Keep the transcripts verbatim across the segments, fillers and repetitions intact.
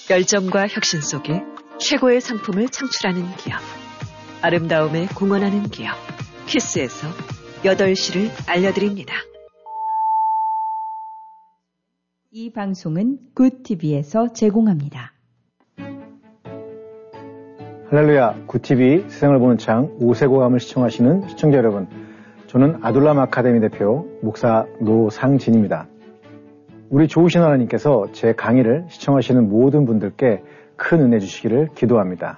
열정과 혁신 속에 최고의 상품을 창출하는 기업. 아름다움에 공헌하는 기업. 키스에서 여덟 시를 알려드립니다. 이 방송은 굿티비에서 제공합니다. 할렐루야, 굿티비 세상을 보는 창 오세고감을 시청하시는 시청자 여러분, 저는 아둘람 아카데미 대표 목사 노상진입니다. 우리 좋으신 하나님께서 제 강의를 시청하시는 모든 분들께 큰 은혜 주시기를 기도합니다.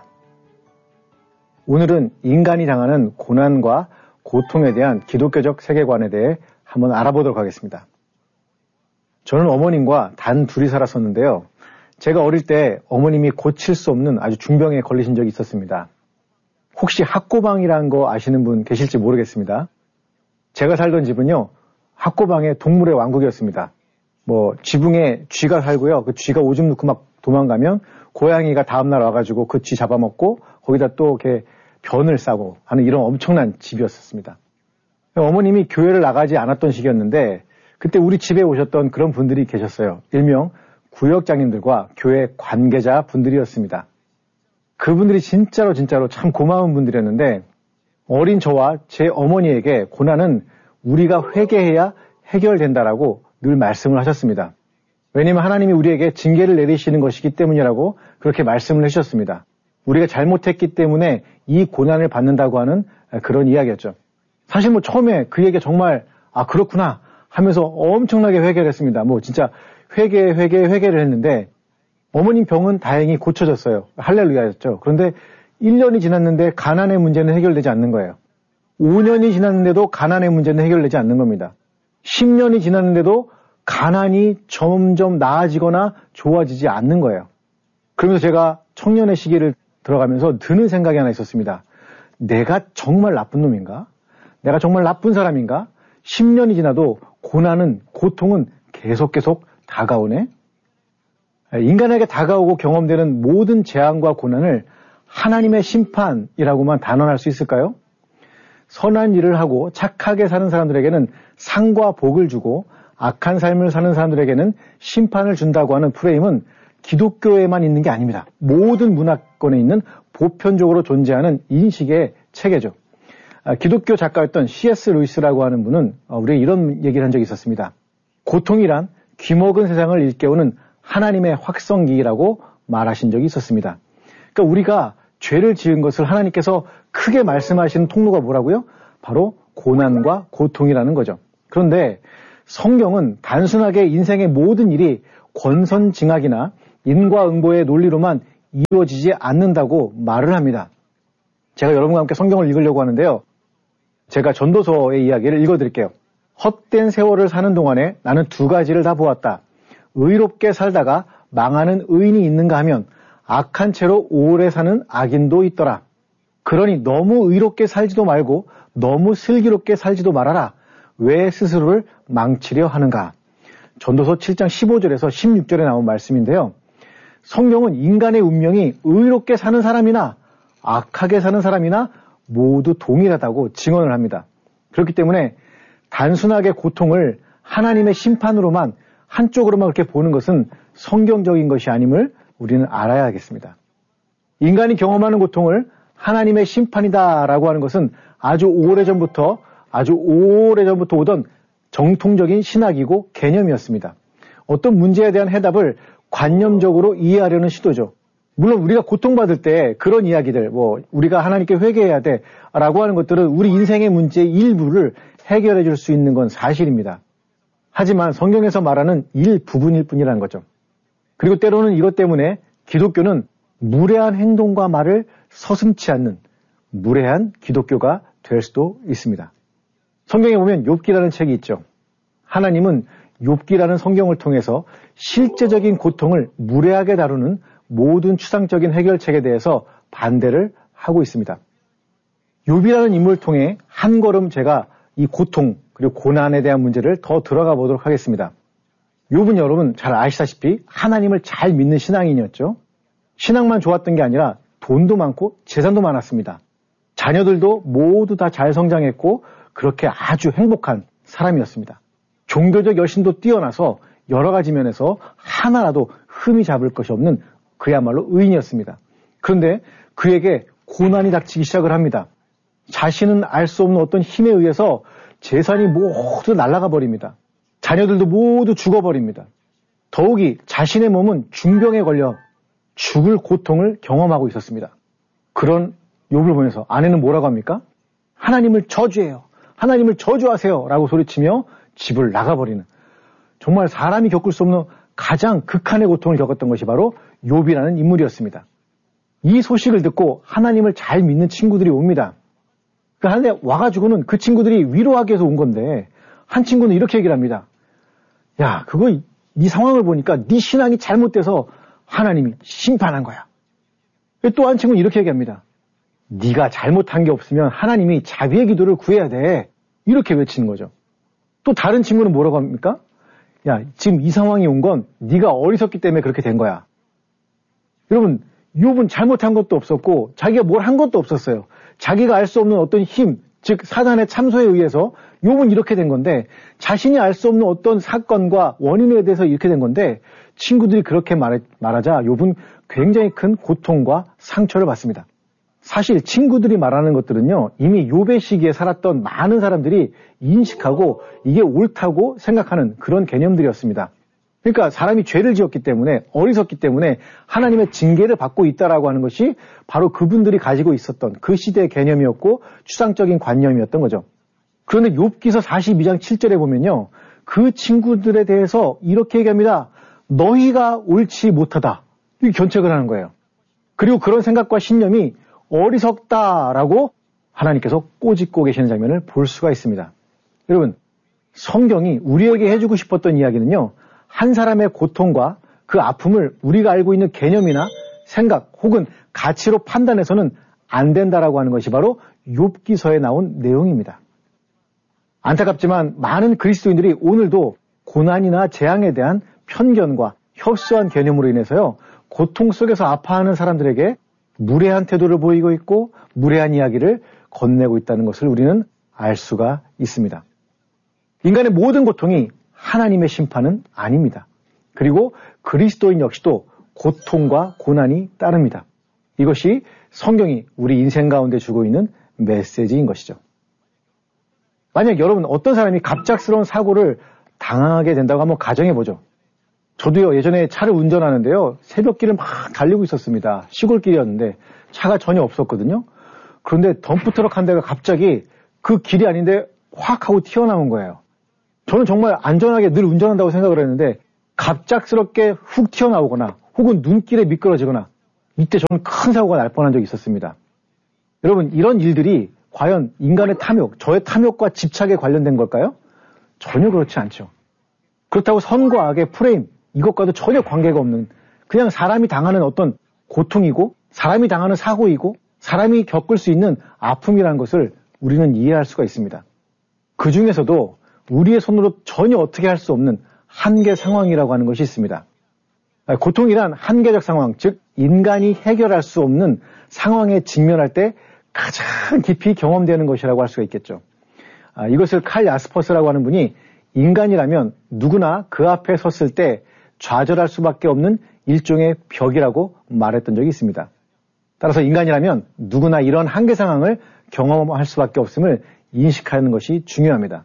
오늘은 인간이 당하는 고난과 고통에 대한 기독교적 세계관에 대해 한번 알아보도록 하겠습니다. 저는 어머님과 단 둘이 살았었는데요. 제가 어릴 때 어머님이 고칠 수 없는 아주 중병에 걸리신 적이 있었습니다. 혹시 학고방이라는 거 아시는 분 계실지 모르겠습니다. 제가 살던 집은요, 학고방의 동물의 왕국이었습니다. 뭐 지붕에 쥐가 살고요. 그 쥐가 오줌 넣고 막 도망가면 고양이가 다음날 와가지고 그 쥐 잡아먹고 거기다 또 이렇게 변을 싸고 하는 이런 엄청난 집이었습니다. 어머님이 교회를 나가지 않았던 시기였는데 그때 우리 집에 오셨던 그런 분들이 계셨어요. 일명 구역장님들과 교회 관계자 분들이었습니다. 그분들이 진짜로 진짜로 참 고마운 분들이었는데 어린 저와 제 어머니에게 고난은 우리가 회개해야 해결된다라고 늘 말씀을 하셨습니다. 왜냐하면 하나님이 우리에게 징계를 내리시는 것이기 때문이라고 그렇게 말씀을 해주셨습니다. 우리가 잘못했기 때문에 이 고난을 받는다고 하는 그런 이야기였죠. 사실 뭐 처음에 그 얘기가 정말 아 그렇구나 하면서 엄청나게 회개를 했습니다. 뭐 진짜 회개 회개 회개를 했는데 어머님 병은 다행히 고쳐졌어요. 할렐루야였죠. 그런데 일 년이 지났는데 가난의 문제는 해결되지 않는 거예요. 오 년이 지났는데도 가난의 문제는 해결되지 않는 겁니다. 십 년이 지났는데도 가난이 점점 나아지거나 좋아지지 않는 거예요. 그러면서 제가 청년의 시기를 들어가면서 드는 생각이 하나 있었습니다. 내가 정말 나쁜 놈인가? 내가 정말 나쁜 사람인가? 십 년이 지나도 고난은, 고통은 계속 계속 다가오네? 인간에게 다가오고 경험되는 모든 재앙과 고난을 하나님의 심판이라고만 단언할 수 있을까요? 선한 일을 하고 착하게 사는 사람들에게는 상과 복을 주고 악한 삶을 사는 사람들에게는 심판을 준다고 하는 프레임은 기독교에만 있는 게 아닙니다. 모든 문화권에 있는 보편적으로 존재하는 인식의 체계죠. 기독교 작가였던 씨 에스 루이스라고 하는 분은 우리에게 이런 얘기를 한 적이 있었습니다. 고통이란 귀먹은 세상을 일깨우는 하나님의 확성기라고 말하신 적이 있었습니다. 그러니까 우리가 죄를 지은 것을 하나님께서 크게 말씀하시는 통로가 뭐라고요? 바로 고난과 고통이라는 거죠. 그런데 성경은 단순하게 인생의 모든 일이 권선징악이나 인과응보의 논리로만 이루어지지 않는다고 말을 합니다. 제가 여러분과 함께 성경을 읽으려고 하는데요. 제가 전도서의 이야기를 읽어드릴게요. 헛된 세월을 사는 동안에 나는 두 가지를 다 보았다. 의롭게 살다가 망하는 의인이 있는가 하면 악한 채로 오래 사는 악인도 있더라. 그러니 너무 의롭게 살지도 말고 너무 슬기롭게 살지도 말아라. 왜 스스로를 망치려 하는가? 전도서 칠 장 십오 절에서 십육 절에 나온 말씀인데요. 성경은 인간의 운명이 의롭게 사는 사람이나 악하게 사는 사람이나 모두 동일하다고 증언을 합니다. 그렇기 때문에 단순하게 고통을 하나님의 심판으로만 한쪽으로만 그렇게 보는 것은 성경적인 것이 아님을 우리는 알아야 하겠습니다. 인간이 경험하는 고통을 하나님의 심판이다라고 하는 것은 아주 오래전부터 아주 오래전부터 오던 정통적인 신학이고 개념이었습니다. 어떤 문제에 대한 해답을 관념적으로 이해하려는 시도죠. 물론 우리가 고통받을 때 그런 이야기들, 뭐 우리가 하나님께 회개해야 돼라고 하는 것들은 우리 인생의 문제의 일부를 해결해 줄 수 있는 건 사실입니다. 하지만 성경에서 말하는 일부분일 뿐이라는 거죠. 그리고 때로는 이것 때문에 기독교는 무례한 행동과 말을 서슴지 않는 무례한 기독교가 될 수도 있습니다. 성경에 보면 욥기라는 책이 있죠. 하나님은 욥기라는 성경을 통해서 실제적인 고통을 무례하게 다루는 모든 추상적인 해결책에 대해서 반대를 하고 있습니다. 욥이라는 인물을 통해 한 걸음 제가 이 고통 그리고 고난에 대한 문제를 더 들어가 보도록 하겠습니다. 욥은 여러분 잘 아시다시피 하나님을 잘 믿는 신앙인이었죠. 신앙만 좋았던 게 아니라 돈도 많고 재산도 많았습니다. 자녀들도 모두 다 잘 성장했고 그렇게 아주 행복한 사람이었습니다. 종교적 열심도 뛰어나서 여러 가지 면에서 하나라도 흠이 잡을 것이 없는 그야말로 의인이었습니다. 그런데 그에게 고난이 닥치기 시작을 합니다. 자신은 알 수 없는 어떤 힘에 의해서 재산이 모두 날아가 버립니다. 자녀들도 모두 죽어버립니다. 더욱이 자신의 몸은 중병에 걸려 죽을 고통을 경험하고 있었습니다. 그런 욥을 보면서 아내는 뭐라고 합니까? 하나님을 저주해요. 하나님을 저주하세요. 라고 소리치며 집을 나가버리는, 정말 사람이 겪을 수 없는 가장 극한의 고통을 겪었던 것이 바로 욥이라는 인물이었습니다. 이 소식을 듣고 하나님을 잘 믿는 친구들이 옵니다. 그런데 와가지고는 그 친구들이 위로하기 위해서 온 건데, 한 친구는 이렇게 얘기를 합니다. 야, 그거 네 상황을 보니까 네 신앙이 잘못돼서 하나님이 심판한 거야. 또 한 친구는 이렇게 얘기합니다. 네가 잘못한 게 없으면 하나님이 자비의 기도를 구해야 돼. 이렇게 외치는 거죠. 또 다른 친구는 뭐라고 합니까? 야, 지금 이 상황이 온 건 네가 어리석기 때문에 그렇게 된 거야. 여러분, 욥은 잘못한 것도 없었고 자기가 뭘 한 것도 없었어요. 자기가 알 수 없는 어떤 힘, 즉 사단의 참소에 의해서 욥은 이렇게 된 건데, 자신이 알 수 없는 어떤 사건과 원인에 대해서 이렇게 된 건데, 친구들이 그렇게 말해, 말하자 욥은 굉장히 큰 고통과 상처를 받습니다. 사실 친구들이 말하는 것들은요, 이미 욥의 시기에 살았던 많은 사람들이 인식하고 이게 옳다고 생각하는 그런 개념들이었습니다. 그러니까 사람이 죄를 지었기 때문에, 어리석기 때문에 하나님의 징계를 받고 있다라고 하는 것이 바로 그분들이 가지고 있었던 그 시대의 개념이었고 추상적인 관념이었던 거죠. 그런데 욥기서 사십이 장 칠 절에 보면요, 그 친구들에 대해서 이렇게 얘기합니다. 너희가 옳지 못하다. 이렇게 견책을 하는 거예요. 그리고 그런 생각과 신념이 어리석다라고 하나님께서 꼬집고 계시는 장면을 볼 수가 있습니다. 여러분, 성경이 우리에게 해주고 싶었던 이야기는요, 한 사람의 고통과 그 아픔을 우리가 알고 있는 개념이나 생각 혹은 가치로 판단해서는 안 된다라고 하는 것이 바로 욥기서에 나온 내용입니다. 안타깝지만 많은 그리스도인들이 오늘도 고난이나 재앙에 대한 편견과 협소한 개념으로 인해서요, 고통 속에서 아파하는 사람들에게 무례한 태도를 보이고 있고 무례한 이야기를 건네고 있다는 것을 우리는 알 수가 있습니다. 인간의 모든 고통이 하나님의 심판은 아닙니다. 그리고 그리스도인 역시도 고통과 고난이 따릅니다. 이것이 성경이 우리 인생 가운데 주고 있는 메시지인 것이죠. 만약 여러분 어떤 사람이 갑작스러운 사고를 당하게 된다고 한번 가정해보죠. 저도요, 예전에 차를 운전하는데요, 새벽길을 막 달리고 있었습니다. 시골길이었는데 차가 전혀 없었거든요. 그런데 덤프트럭 한 대가 갑자기 그 길이 아닌데 확 하고 튀어나온 거예요. 저는 정말 안전하게 늘 운전한다고 생각을 했는데 갑작스럽게 훅 튀어나오거나 혹은 눈길에 미끄러지거나, 이때 저는 큰 사고가 날 뻔한 적이 있었습니다. 여러분, 이런 일들이 과연 인간의 탐욕, 저의 탐욕과 집착에 관련된 걸까요? 전혀 그렇지 않죠. 그렇다고 선과 악의 프레임, 이것과도 전혀 관계가 없는, 그냥 사람이 당하는 어떤 고통이고 사람이 당하는 사고이고 사람이 겪을 수 있는 아픔이라는 것을 우리는 이해할 수가 있습니다. 그 중에서도 우리의 손으로 전혀 어떻게 할 수 없는 한계 상황이라고 하는 것이 있습니다. 고통이란 한계적 상황, 즉 인간이 해결할 수 없는 상황에 직면할 때 가장 깊이 경험되는 것이라고 할 수가 있겠죠. 이것을 칼 야스퍼스라고 하는 분이 인간이라면 누구나 그 앞에 섰을 때 좌절할 수밖에 없는 일종의 벽이라고 말했던 적이 있습니다. 따라서 인간이라면 누구나 이런 한계 상황을 경험할 수밖에 없음을 인식하는 것이 중요합니다.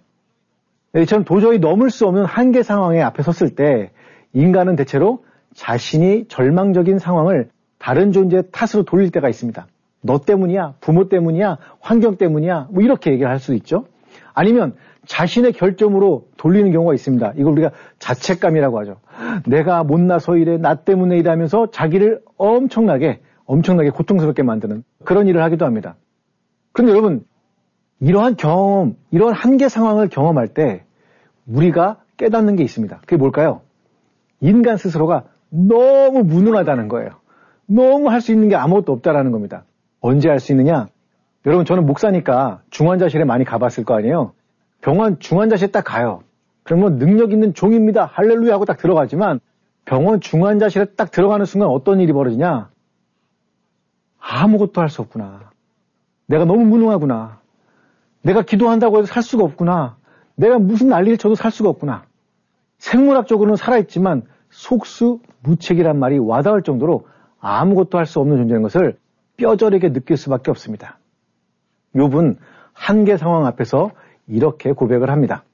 이처럼 도저히 넘을 수 없는 한계 상황에 앞에 섰을 때 인간은 대체로 자신이 절망적인 상황을 다른 존재의 탓으로 돌릴 때가 있습니다. 너 때문이야, 부모 때문이야, 환경 때문이야, 뭐 이렇게 얘기를 할 수도 있죠. 아니면 자신의 결점으로 돌리는 경우가 있습니다. 이걸 우리가 자책감이라고 하죠. 내가 못나서 이래, 나 때문에 이러면서 자기를 엄청나게 엄청나게 고통스럽게 만드는 그런 일을 하기도 합니다. 그런데 여러분, 이러한 경험, 이러한 한계 상황을 경험할 때 우리가 깨닫는 게 있습니다. 그게 뭘까요? 인간 스스로가 너무 무능하다는 거예요. 너무 할 수 있는 게 아무것도 없다라는 겁니다. 언제 할 수 있느냐? 여러분, 저는 목사니까 중환자실에 많이 가봤을 거 아니에요? 병원 중환자실에 딱 가요. 그러면 능력 있는 종입니다. 할렐루야 하고 딱 들어가지만 병원 중환자실에 딱 들어가는 순간 어떤 일이 벌어지냐? 아무것도 할 수 없구나. 내가 너무 무능하구나. 내가 기도한다고 해도 살 수가 없구나. 내가 무슨 난리를 쳐도 살 수가 없구나. 생물학적으로는 살아있지만 속수무책이란 말이 와닿을 정도로 아무것도 할 수 없는 존재인 것을 뼈저리게 느낄 수밖에 없습니다. 욥은 한계 상황 앞에서 이렇게 고백을 합니다.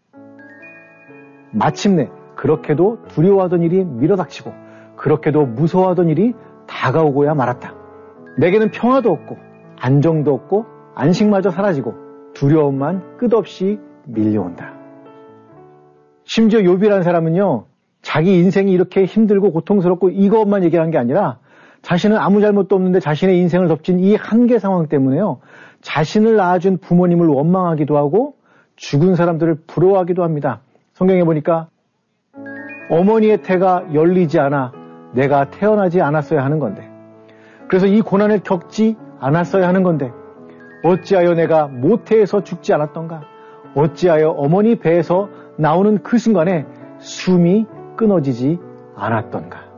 마침내 그렇게도 두려워하던 일이 밀어닥치고 그렇게도 무서워하던 일이 다가오고야 말았다. 내게는 평화도 없고 안정도 없고 안식마저 사라지고 두려움만 끝없이 밀려온다. 심지어 욥이라는 사람은요, 자기 인생이 이렇게 힘들고 고통스럽고 이것만 얘기한 게 아니라 자신은 아무 잘못도 없는데 자신의 인생을 덮친 이 한계 상황 때문에요, 자신을 낳아준 부모님을 원망하기도 하고 죽은 사람들을 부러워하기도 합니다. 성경에 보니까 어머니의 태가 열리지 않아 내가 태어나지 않았어야 하는 건데, 그래서 이 고난을 겪지 않았어야 하는 건데 어찌하여 내가 모태에서 죽지 않았던가, 어찌하여 어머니 배에서 나오는 그 순간에 숨이 끊어지지 않았던가.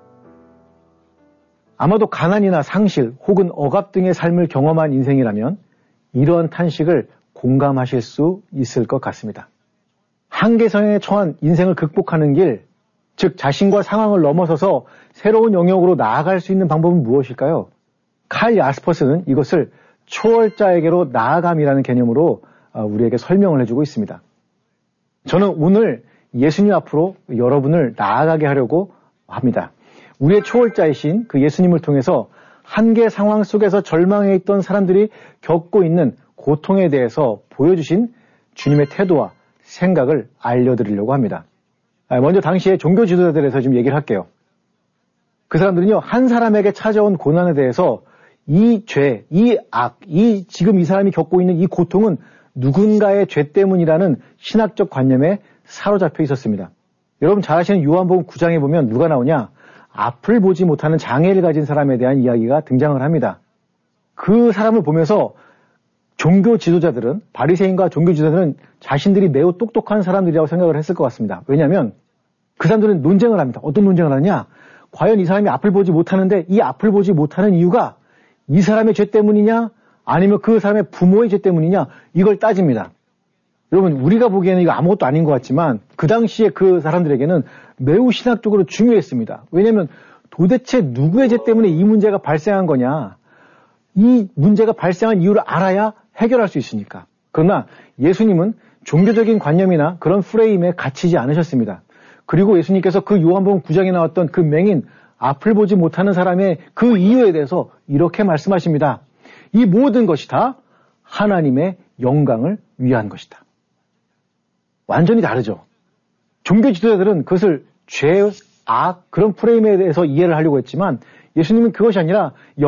아마도 가난이나 상실 혹은 억압 등의 삶을 경험한 인생이라면 이러한 탄식을 공감하실 수 있을 것 같습니다. 한계선에 처한 인생을 극복하는 길, 즉 자신과 상황을 넘어서서 새로운 영역으로 나아갈 수 있는 방법은 무엇일까요? 칼 야스퍼스는 이것을 초월자에게로 나아감이라는 개념으로 우리에게 설명을 해주고 있습니다. 저는 오늘 예수님 앞으로 여러분을 나아가게 하려고 합니다. 우리의 초월자이신 그 예수님을 통해서 한계 상황 속에서 절망해 있던 사람들이 겪고 있는 고통에 대해서 보여주신 주님의 태도와 생각을 알려드리려고 합니다. 먼저 당시의 종교 지도자들에서 좀 얘기를 할게요. 그 사람들은요, 한 사람에게 찾아온 고난에 대해서 이 죄, 이 악, 이 지금 이 사람이 겪고 있는 이 고통은 누군가의 죄 때문이라는 신학적 관념에 사로잡혀 있었습니다. 여러분 잘 아시는 요한복음 구 장에 보면 누가 나오냐? 앞을 보지 못하는 장애를 가진 사람에 대한 이야기가 등장을 합니다. 그 사람을 보면서 종교 지도자들은, 바리새인과 종교 지도자들은 자신들이 매우 똑똑한 사람들이라고 생각을 했을 것 같습니다. 왜냐하면 그 사람들은 논쟁을 합니다. 어떤 논쟁을 하느냐? 과연 이 사람이 앞을 보지 못하는데 이 앞을 보지 못하는 이유가 이 사람의 죄 때문이냐? 아니면 그 사람의 부모의 죄 때문이냐? 이걸 따집니다. 여러분, 우리가 보기에는 이거 아무것도 아닌 것 같지만 그 당시에 그 사람들에게는 매우 신학적으로 중요했습니다. 왜냐하면 도대체 누구의 죄 때문에 이 문제가 발생한 거냐? 이 문제가 발생한 이유를 알아야 해결할 수 있으니까. 그러나 예수님은 종교적인 관념이나 그런 프레임에 갇히지 않으셨습니다. 그리고 예수님께서 그 요한복음 구 장에 나왔던 그 맹인, 앞을 보지 못하는 사람의 그 이유에 대해서 이렇게 말씀하십니다. 이 모든 것이 다 하나님의 영광을 위한 것이다. 완전히 다르죠. 종교 지도자들은 그것을 죄, 악, 그런 프레임에 대해서 이해를 하려고 했지만 예수님은 그것이 아니라